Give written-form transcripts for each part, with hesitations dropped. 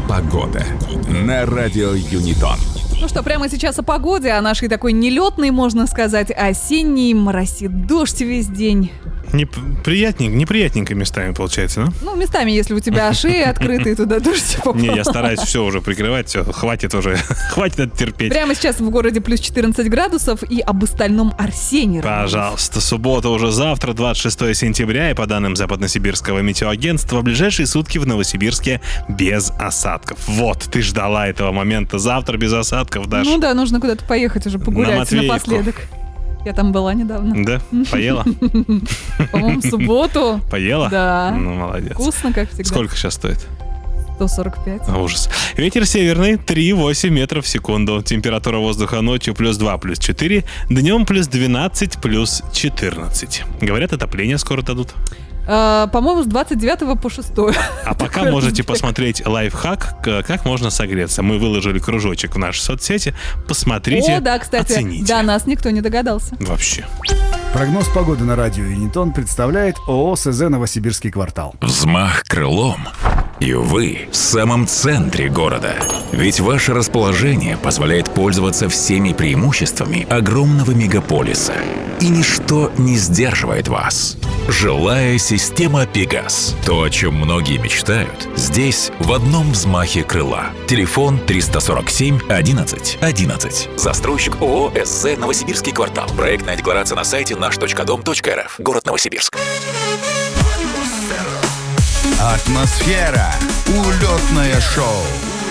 Погода на радио Юнитон. Ну что, прямо сейчас о погоде, о нашей такой нелетной, можно сказать, осенней. Моросит дождь весь день. Неприятненько местами получается, да? Ну, местами, если у тебя шея открытая, туда дождь попал. Не, я стараюсь все уже прикрывать, все, хватит уже, хватит это терпеть. Прямо сейчас в городе плюс 14 градусов и об остальном Арсений. Пожалуйста, суббота уже завтра, 26 сентября, и по данным Западносибирского метеоагентства, в ближайшие сутки в Новосибирске без осадков. Вот, ты ждала этого момента. Завтра без осадков, Даш. Ну да, нужно куда-то поехать уже погулять напоследок. Я там была недавно. Да? Поела? По-моему, в субботу. Поела? Да. Ну, молодец. Вкусно, как всегда. Сколько сейчас стоит? 145. Ужас. Ветер северный 3,8 метров в секунду. Температура воздуха ночью плюс 2, плюс 4. Днем плюс 12, плюс 14. Говорят, отопление скоро дадут. По-моему, с 29 по 6. А пока можете посмотреть лайфхак, как можно согреться. Мы выложили кружочек в нашей соцсети. Посмотрите, О, да, кстати, оцените. до нас никто не догадался. Вообще. Прогноз погоды на радио Юнитон представляет ООО СЗ «Новосибирский квартал». Взмах крылом. И вы в самом центре города. Ведь ваше расположение позволяет пользоваться всеми преимуществами огромного мегаполиса. И ничто не сдерживает вас. Жилая система «Пегас». То, о чем многие мечтают, здесь в одном взмахе крыла. Телефон 347 11 11. Застройщик ООО «СЗ Новосибирский квартал». Проектная декларация на сайте наш.дом.рф. Город Новосибирск. Атмосфера. Улетное шоу.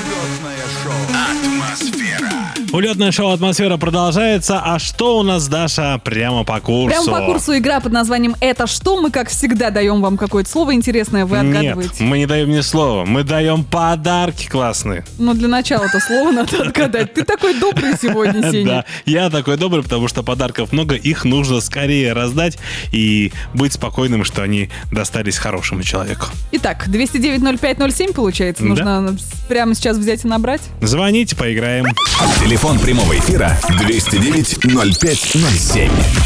Атмосфера. Улетное шоу «Атмосфера» продолжается. А что у нас, Даша, прямо по курсу? Прямо по курсу игра под названием «Это что?». Мы, как всегда, даем вам какое-то слово интересное, вы отгадываете. Нет, мы не даем ни слова. Мы даем подарки классные. Но для начала это слово надо отгадать. Ты такой добрый сегодня, Сеня. Да, я такой добрый, потому что подарков много. Их нужно скорее раздать и быть спокойным, что они достались хорошему человеку. Итак, 209-05-07 получается. Нужно прямо сейчас взять и набрать. Звоните, поиграем. Телефон прямого эфира 209-05-07.